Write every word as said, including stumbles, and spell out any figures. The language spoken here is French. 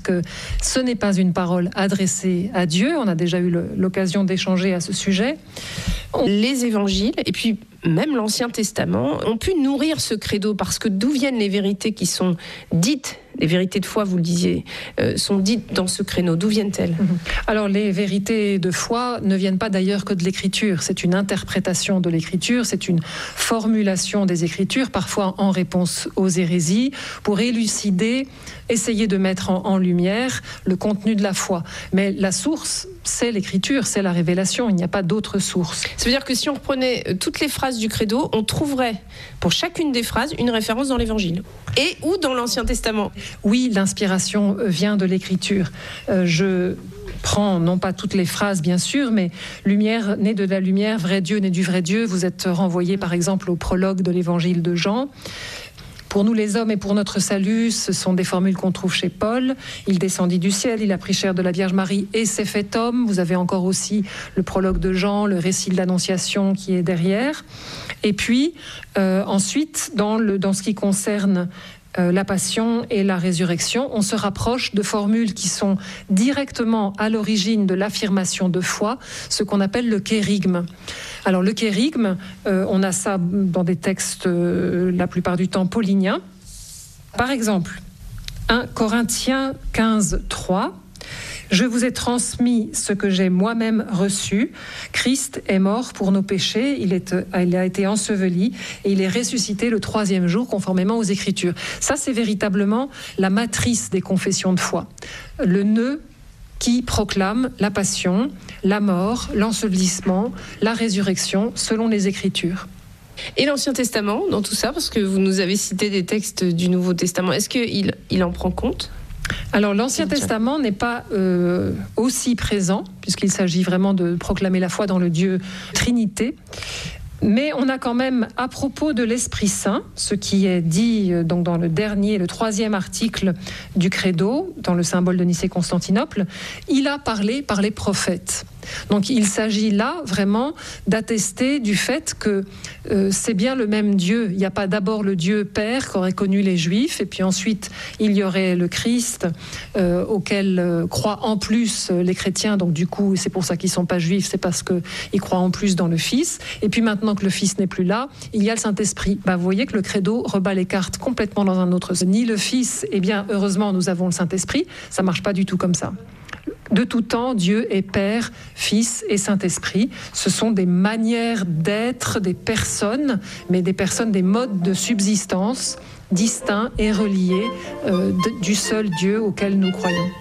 Que ce n'est pas une parole adressée à Dieu. On a déjà eu le, l'occasion d'échanger à ce sujet. On... Les évangiles et puis même l'Ancien Testament ont pu nourrir ce credo parce que d'où viennent les vérités qui sont dites, les vérités de foi, vous le disiez, euh, sont dites dans ce créneau. D'où viennent-elles ? Alors les vérités de foi ne viennent pas d'ailleurs que de l'Écriture. C'est une interprétation de l'Écriture, c'est une formulation des Écritures, parfois en réponse aux hérésies, pour élucider, essayer de mettre en, en lumière le contenu de la foi. Mais la source, c'est l'Écriture, c'est la révélation, il n'y a pas d'autre source. Ça veut dire que si on reprenait toutes les phrases du credo, on trouverait pour chacune des phrases une référence dans l'Évangile et ou dans l'Ancien Testament. Oui, l'inspiration vient de l'Écriture. Euh, je prends non pas toutes les phrases bien sûr, mais lumière naît de la lumière, vrai Dieu naît du vrai Dieu. Vous êtes renvoyé par exemple au prologue de l'Évangile de Jean. Pour nous les hommes et pour notre salut, ce sont des formules qu'on trouve chez Paul. Il descendit du ciel, il a pris chair de la Vierge Marie et s'est fait homme. Vous avez encore aussi le prologue de Jean, le récit de l'Annonciation qui est derrière. Et puis euh, ensuite, dans, le, dans ce qui concerne Euh, la passion et la résurrection, on se rapproche de formules qui sont directement à l'origine de l'affirmation de foi, ce qu'on appelle le kérygme. Alors le kérygme, euh, on a ça dans des textes euh, la plupart du temps pauliniens. Par exemple, un Corinthiens quinze, trois. Je vous ai transmis ce que j'ai moi-même reçu. Christ est mort pour nos péchés, il, est, il a été enseveli et il est ressuscité le troisième jour conformément aux Écritures. Ça, c'est véritablement la matrice des confessions de foi. Le nœud qui proclame la passion, la mort, l'ensevelissement, la résurrection selon les Écritures. Et l'Ancien Testament dans tout ça, parce que vous nous avez cité des textes du Nouveau Testament, est-ce qu'il il en prend compte ? Alors l'Ancien Testament n'est pas euh, aussi présent, puisqu'il s'agit vraiment de proclamer la foi dans le Dieu Trinité. Mais on a quand même, à propos de l'Esprit Saint, ce qui est dit donc dans le dernier, le troisième article du Credo, dans le symbole de Nicée-Constantinople, il a parlé par les prophètes. Donc il s'agit là vraiment d'attester du fait que euh, c'est bien le même Dieu. Il n'y a pas d'abord le Dieu Père qu'auraient connu les Juifs, et puis ensuite il y aurait le Christ euh, auquel euh, croient en plus euh, les chrétiens. Donc du coup, c'est pour ça qu'ils ne sont pas juifs, c'est parce qu'ils croient en plus dans le Fils. Et puis maintenant que le Fils n'est plus là, il y a le Saint-Esprit. Bah, vous voyez que le Credo rebat les cartes complètement dans un autre sens. Ni le Fils, eh bien heureusement nous avons le Saint-Esprit, ça ne marche pas du tout comme ça. De tout temps, Dieu est Père, Fils et Saint-Esprit. Ce sont des manières d'être, des personnes, mais des personnes, des modes de subsistance distincts et reliés euh, de, du seul Dieu auquel nous croyons.